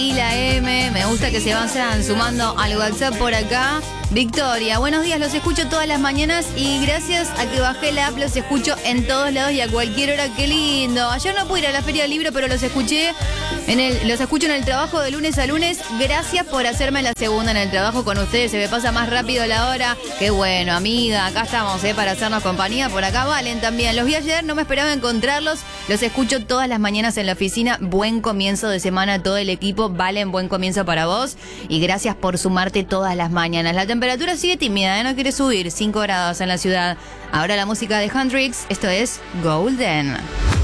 y la M. Me gusta que se vayan sumando al WhatsApp por acá. Victoria, buenos días, los escucho todas las mañanas y gracias a que bajé la app los escucho en todos lados y a cualquier hora. ¡Qué lindo! Ayer no pude ir a la Feria del Libro, pero los escucho en el trabajo de lunes a lunes. Gracias por hacerme la segunda en el trabajo con ustedes. Se me pasa más rápido la hora. Qué bueno, amiga. Acá estamos, para hacernos compañía. Por acá Valen también. Los vi ayer, no me esperaba encontrarlos. Los escucho todas las mañanas en la oficina. Buen comienzo de semana a todo el equipo. Valen, buen comienzo para vos. Y gracias por sumarte todas las mañanas. La temperatura sigue tímida, no quiere subir. 5 grados en la ciudad. Ahora la música de Hendrix. Esto es Golden.